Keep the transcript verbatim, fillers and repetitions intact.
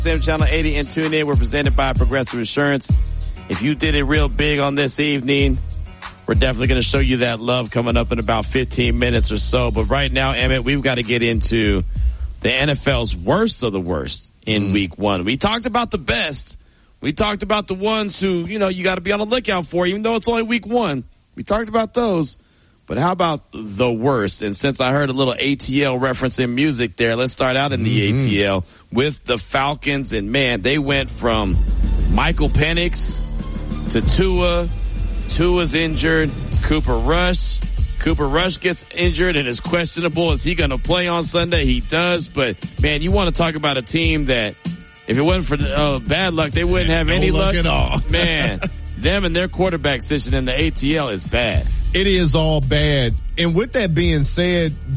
Channel eighty and tune in. We're presented by Progressive Insurance. If you did it real big on this evening, we're definitely going to show you that love coming up in about fifteen minutes or so. But right now, Emmett, we've got to get into the N F L's worst of the worst in mm. week one. We talked about the best. We talked about the ones who, you know, you got to be on the lookout for, even though it's only week one. We talked about those. But how about the worst? And since I heard a little A T L reference in music there, let's start out in the mm-hmm. A T L with the Falcons. And, man, they went from Michael Penix to Tua. Tua's injured. Cooper Rush. Cooper Rush gets injured and is questionable. Is he going to play on Sunday? He does. But, man, you want to talk about a team that, if it wasn't for uh, bad luck, they wouldn't have no any luck. luck at all. Man, them and their quarterback position in the A T L is bad. It is all bad. And with that being said,